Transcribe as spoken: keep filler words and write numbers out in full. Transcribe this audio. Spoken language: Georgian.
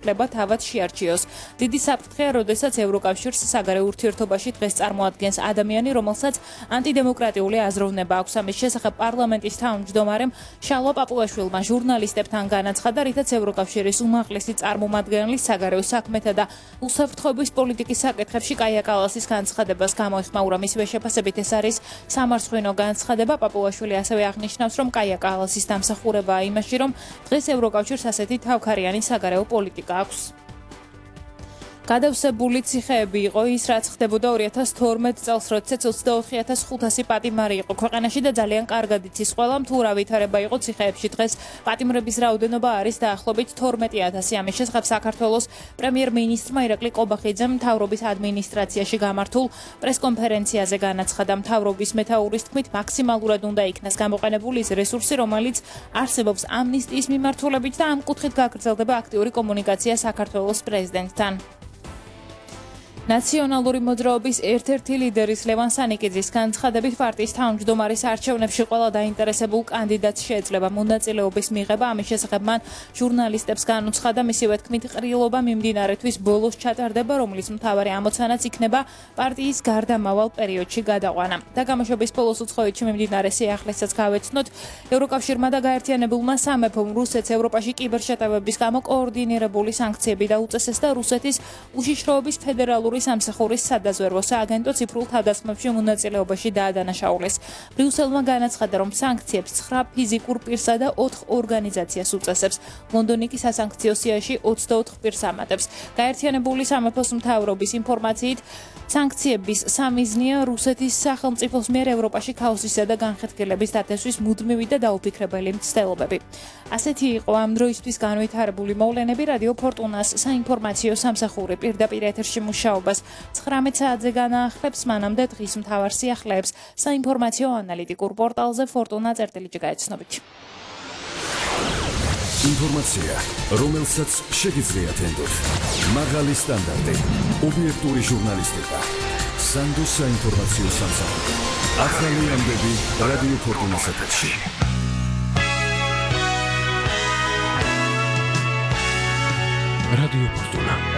შეთანხმება თავად შეარჩიოს. დიდი საფრთხეა, როდესაც ევროკავშირს საგარეო ურთიერთობაში დღეს წარმოადგენს ადამიანი, რომელსაც ანტიდემოკრატიული აზროვნება აქვს. ამის შესახებ პარლამენტის თავმჯდომარემ შალვა პაპუაშვილმა ჟურნალისტებთან განაცხადა, რითაც ევროკავშირის უმაღლესი წარმომადგენელი საგარეო საქმეთა და უსაფრთხოების პოლიტიკის საკითხებში კაია კალასის განცხადებას გამოიხმაურა. მისივე შეფასებით ეს არის სამარცხვინო განცხადება. პაპუაშვილი ასევე აღნიშნავს, რომ კაია კალასის დამსახურებაა იმაში, რომ დღეს ევროკავშირს ასეთი თავქარიანი საგარეო პოლიტიკა აქვს. გადავსებული ციხეები იყო ის, რაც ხდებოდა ორი ათას თორმეტ წელს, როდესაც ოცდაოთხი ათას ხუთასი პატიმარი იყო ქვეყანაში და ძალიან კარგად იცის ყველამ თუ რა ვითარება იყო ციხეებში. დღეს პატიმრების რაოდენობა არის დაახლოებით თორმეტი ათასი. ამის შესახებ საქართველოს პრემიერ-მინისტრმა ირაკლი ყობახიძემ მთავრობის ადმინისტრაციაში გამართულ პრესკონფერენციაზე განაცხადა. მთავრობის მეთაურის თქმით, მაქსიმალურად უნდა იქნას გამოყენებული ის რესურსი, რომელიც არსებობს ამნისტიის მიმართულებით და ამ კუთხით გაგრძელდება აქტიური კომუნიკაცია საქართველოს პრეზიდენტთან. ნაციონალური მოძრაობის ერთ-ერთი ლიდერის ლევან სანიკიძის განცხადებით პარტიის თავმჯდომარის არჩევნებში ყველა დაინტერესებულ კანდიდატს შეეძლება მონაწილეობის მიღება. ამის შესახებ მან ჟურნალისტებს განუცხადა, მისივე თქმით, ყრილობა მიმდინარე თვის ბოლოს ჩატარდება, რომლის მთავარი ამოცანაც იქნება პარტიის გარდამავალ პერიოდში გადაყვანა. დაგამოშობის ბოლოს უცხოეთში მიმდინარე სიახლესაც გავეცნოთ. ევროკავშირმა და გაერთიანებულმა სამეფომ რუსეთს ევროპაში კიბერშეტევების გამო კოორდინირებული სანქციები დაუწესეს და რუსეთის უშიშროების ფედერალური სამსახურის სადაზვერვო სააგენტო ციფრულ თავდასხმებში მონაწილეობაში დაადანაშაულეს. ბრიუსელმა განაცხადა, რომ სანქციებს ცხრა ფიზიკურ პირსა და ოთხ ორგანიზაციას უწესებს. ლონდონი კი სასანქციო სიაში ოცდაოთხ პირს ამატებს. გაერთიანებული სამეფოს მთავრობის ინფორმაციით, სანქციების სამიზნეა რუსეთის სახელმწიფოს მიერ ევროპაში ქაოსისა და განხეთქილების დათესვის მუდმივი და დაუფიქრებელი მცდელობები. ასეთი იყო ამ დროისთვის განვითარებული მოვლენები. რადიო ფორტუნას საინფორმაციო სამსახური პირდაპირ ეთერში მუშაობს ცხრამეტ საათზე განაახლებს, მანამდე დღის მთავარ სიახლეებს საინფორმაციო ანალიტიკურ პორტალზე ფორტუნა წერტილი გაეცნობით. ინფორმაცია, რომელსაც შეგიძლიათ ენდოთ. მაღალი სტანდარტი, ობიექტური ჟურნალისტიკა. სანდოს საინფორმაციო სამსახური. ახალი ამბები რადიო ფორტუნას ეთერში. რადიო ფორტუნა